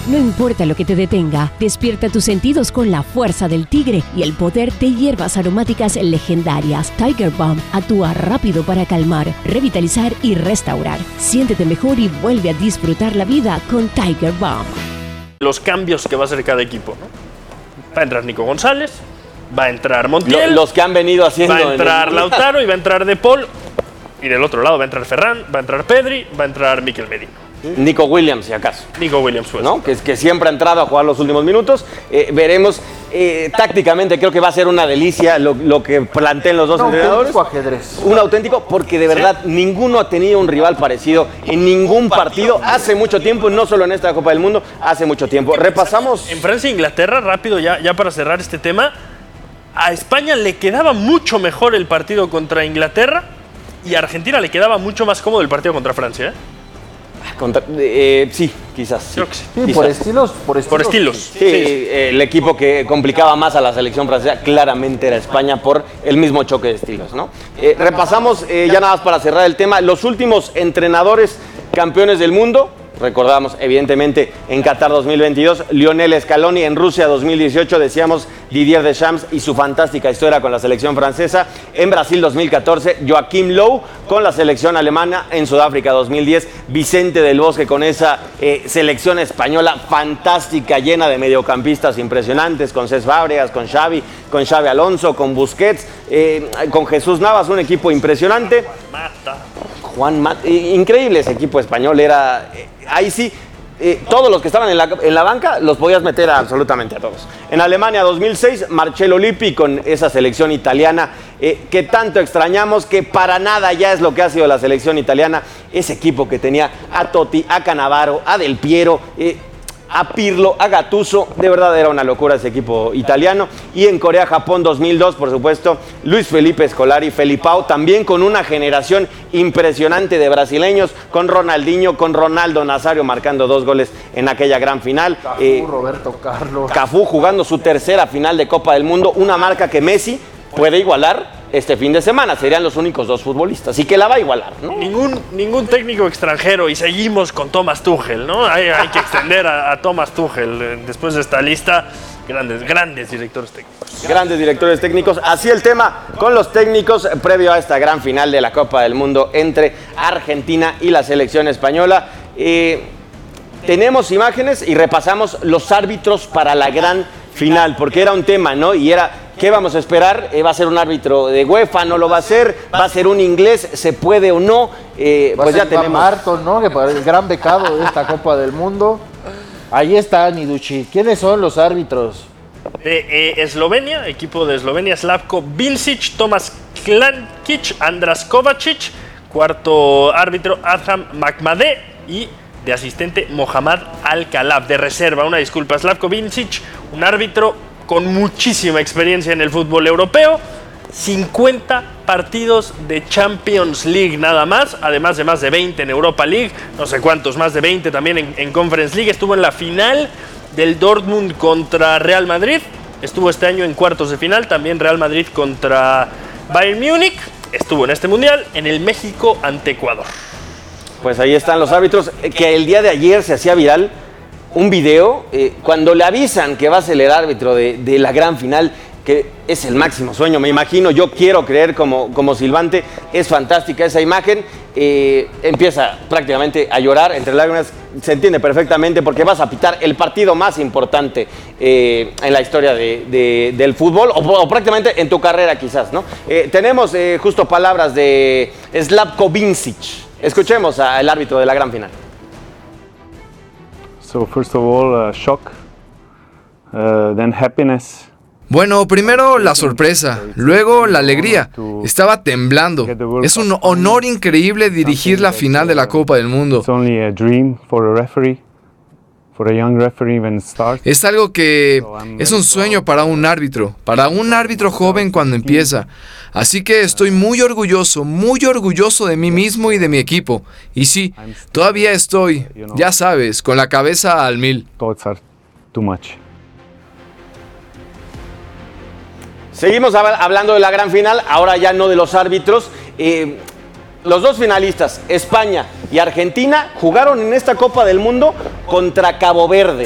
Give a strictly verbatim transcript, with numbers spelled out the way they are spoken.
No importa lo que te detenga, despierta tus sentidos con la fuerza del tigre y el poder de hierbas aromáticas legendarias. Tiger Balm actúa rápido para calmar, revitalizar y restaurar. Siéntete mejor y vuelve a disfrutar la vida con Tiger Balm. Los cambios que va a hacer cada equipo, ¿no? Va a entrar Nico González, va a entrar Montiel. Los que han venido haciendo. Va a entrar Lautaro y va a entrar De Paul. Y del otro lado va a entrar Ferran, va a entrar Pedri, va a entrar Mikel Merino. Nico Williams, si acaso. Nico Williams, pues. ¿No? Que, que siempre ha entrado a jugar los últimos minutos. Eh, veremos. Eh, tácticamente creo que va a ser una delicia lo, lo que planteen los dos un entrenadores. Un auténtico ajedrez. Un auténtico, porque de verdad ¿Sí? ninguno ha tenido un rival parecido en ningún partido hace mucho tiempo, no solo en esta Copa del Mundo, hace mucho tiempo. Repasamos. En Francia e Inglaterra, rápido, ya, ya para cerrar este tema, a España le quedaba mucho mejor el partido contra Inglaterra y a Argentina le quedaba mucho más cómodo el partido contra Francia, ¿eh? Contra, eh, sí, quizás. Sí. Creo que sí. Sí, Quizás. por estilos, por estilos. Por estilos. Sí, sí. El equipo que complicaba más a la selección francesa claramente era España por el mismo choque de estilos, ¿no? Eh, repasamos, eh, ya nada más para cerrar el tema, los últimos entrenadores campeones del mundo. Recordamos, evidentemente, en Qatar dos mil veintidós, Lionel Scaloni, en Rusia dos mil dieciocho, decíamos Didier Deschamps y su fantástica historia con la selección francesa. En Brasil dos mil catorce, Joachim Löw con la selección alemana. En Sudáfrica dos mil diez, Vicente del Bosque con esa eh, selección española fantástica, llena de mediocampistas impresionantes, con Cesc Fábregas, con Xavi, con Xavi Alonso, con Busquets, eh, con Jesús Navas, un equipo impresionante. Mata. Juan Mata, increíble ese equipo español, era, eh, ahí sí, eh, todos los que estaban en la, en la banca los podías meter a absolutamente a todos. En Alemania dos mil seis, Marcello Lippi con esa selección italiana eh, que tanto extrañamos, que para nada ya es lo que ha sido la selección italiana, ese equipo que tenía a Totti, a Cannavaro, a Del Piero, eh, a Pirlo, a Gattuso, de verdad era una locura ese equipo italiano. Y en Corea-Japón dos mil dos, por supuesto, Luis Felipe Scolari, Felipao, también con una generación impresionante de brasileños, con Ronaldinho, con Ronaldo Nazario marcando dos goles en aquella gran final. Cafú, eh, Roberto Carlos. Cafú jugando su tercera final de Copa del Mundo, una marca que Messi puede igualar este fin de semana. Serían los únicos dos futbolistas y que la va a igualar, ¿no? Ningún, ningún técnico extranjero y seguimos con Thomas Tuchel, ¿no? Hay, hay que extender a, a Thomas Tuchel después de esta lista. Grandes, grandes directores técnicos. Grandes directores técnicos. Así el tema con los técnicos previo a esta gran final de la Copa del Mundo entre Argentina y la selección española. Eh, tenemos imágenes y repasamos los árbitros para la gran final, porque era un tema, ¿no? Y era, ¿qué vamos a esperar? Eh, ¿Va a ser un árbitro de UEFA? ¿No lo va a ser? ¿Va a ser un inglés? ¿Se puede o no? Eh, Va pues a ya ser Iván tenemos. Marton, ¿no? Que para el gran becado de esta Copa del Mundo. Ahí está Niduchi. ¿Quiénes son los árbitros? De eh, Eslovenia, equipo de Eslovenia, Slavko Vincic, Tomas Klankic, Andras Kovacic, cuarto árbitro Adham Makmadeh y de asistente Mohammad Al-Khalab, de reserva, una disculpa, Slavko Vincic, un árbitro con muchísima experiencia en el fútbol europeo, cincuenta partidos de Champions League nada más, además de más de veinte en Europa League, no sé cuántos, más de veinte también en, en Conference League. Estuvo en la final del Dortmund contra Real Madrid, estuvo este año en cuartos de final, también Real Madrid contra Bayern Múnich, estuvo en este Mundial, en el México ante Ecuador. Pues ahí están los árbitros, que el día de ayer se hacía viral un video, eh, cuando le avisan que va a ser el árbitro de, de la gran final, que es el máximo sueño, me imagino, yo quiero creer como, como silbante, es fantástica esa imagen, eh, empieza prácticamente a llorar entre lágrimas, se entiende perfectamente porque vas a pitar el partido más importante eh, en la historia de, de, del fútbol, o, o prácticamente en tu carrera quizás, ¿no? Eh, tenemos eh, justo palabras de Slavko Vincic, escuchemos al árbitro de la gran final. So first of all, uh, shock, uh, then happiness. Bueno, primero la sorpresa, luego la alegría. Estaba temblando. Es un honor increíble dirigir la final de la Copa del Mundo. Es algo que es un sueño para un árbitro, para un árbitro joven cuando empieza. Así que estoy muy orgulloso, muy orgulloso de mí mismo y de mi equipo. Y sí, todavía estoy, ya sabes, con la cabeza al mil. Seguimos hablando de la gran final, ahora ya no de los árbitros. Eh, los dos finalistas, España y Argentina, jugaron en esta Copa del Mundo contra Cabo Verde.